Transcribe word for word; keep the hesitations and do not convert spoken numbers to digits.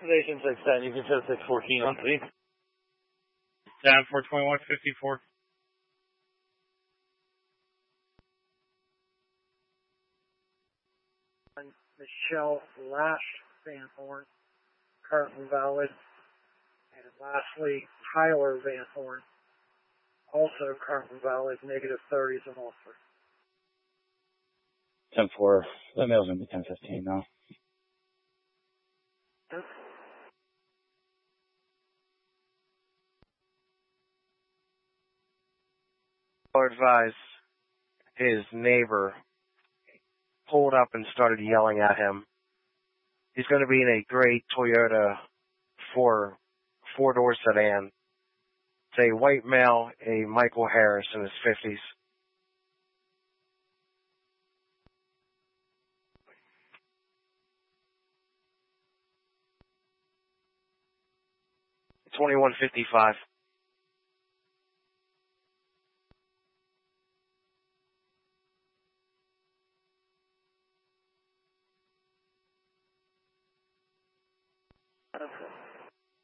Destination six ten, you can show six fourteen on three. Down four twenty-one fifty-four. Michelle Lash Van Horn, currently valid. And lastly, Tyler Van Horn, also currently valid, negative thirties on all three. ten four, the mail's going to be ten fifteen now. Okay. Advise his neighbor pulled up and started yelling at him. He's going to be in a gray Toyota four four door sedan. It's a white male, a Michael Harris in his fifties. twenty-one fifty-five. Okay.